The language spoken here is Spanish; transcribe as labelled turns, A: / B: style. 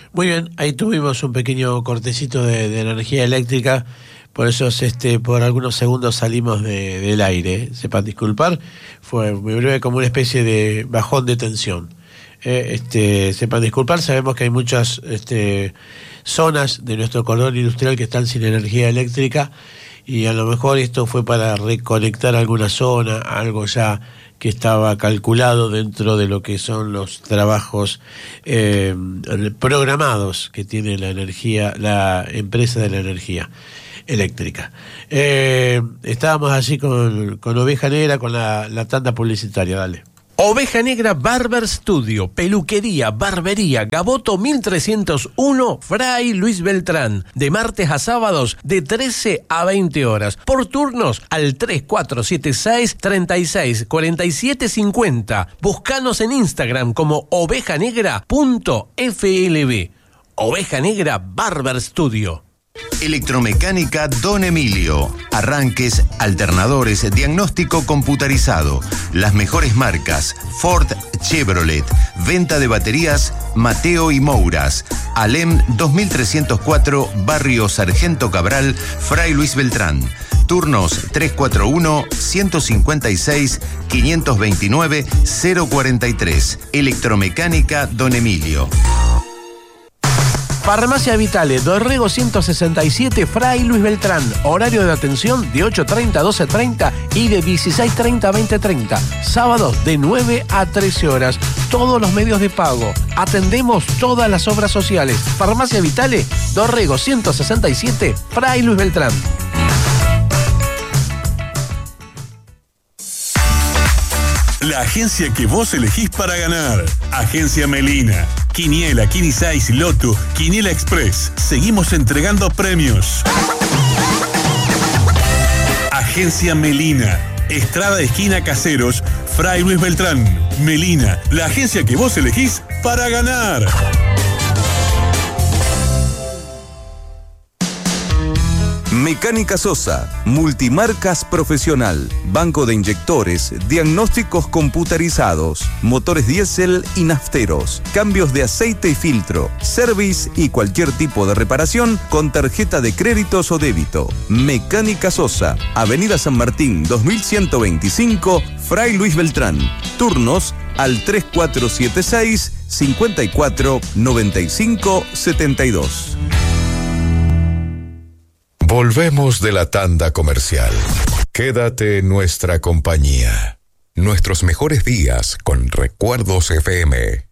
A: Muy bien, ahí tuvimos un pequeño cortecito de energía eléctrica, por eso por algunos segundos salimos del aire. Sepan disculpar, fue muy breve, como una especie de bajón de tensión. Sepan disculpar, sabemos que hay muchas zonas de nuestro cordón industrial que están sin energía eléctrica, y a lo mejor esto fue para reconectar alguna zona, algo ya que estaba calculado dentro de lo que son los trabajos programados que tiene la empresa de la energía eléctrica. Estábamos así con Oveja Negra, con la tanda publicitaria. Dale.
B: Oveja Negra Barber Studio, peluquería, barbería, Gaboto 1301, Fray Luis Beltrán, de martes a sábados de 13 a 20 horas, por turnos al 3476-364750. Búscanos en Instagram como ovejanegra.flb. Oveja Negra Barber Studio.
C: Electromecánica Don Emilio. Arranques, alternadores, diagnóstico computarizado. Las mejores marcas: Ford, Chevrolet. Venta de baterías Mateo y Mouras. Alem 2304, Barrio Sargento Cabral, Fray Luis Beltrán. Turnos 341-156-529-043. Electromecánica Don Emilio.
B: Farmacia Vitale, Dorrego 167, Fray Luis Beltrán. Horario de atención de 8:30 a 12:30 y de 16:30 a 20:30. Sábados de 9 a 13 horas. Todos los medios de pago. Atendemos todas las obras sociales. Farmacia Vitale, Dorrego 167, Fray Luis Beltrán.
D: La agencia que vos elegís para ganar. Agencia Melina. Quiniela, Quini 6, Loto, Quiniela Express. Seguimos entregando premios. Agencia Melina. Estrada esquina Caseros, Fray Luis Beltrán. Melina, la agencia que vos elegís para ganar.
E: Mecánica Sosa, multimarcas profesional, banco de inyectores, diagnósticos computarizados, motores diésel y nafteros, cambios de aceite y filtro, service y cualquier tipo de reparación con tarjeta de créditos o débito. Mecánica Sosa, Avenida San Martín 2125, Fray Luis Beltrán. Turnos al 3476 54 95 72.
F: Volvemos de la tanda comercial. Quédate en nuestra compañía. Nuestros mejores días con Recuerdos FM.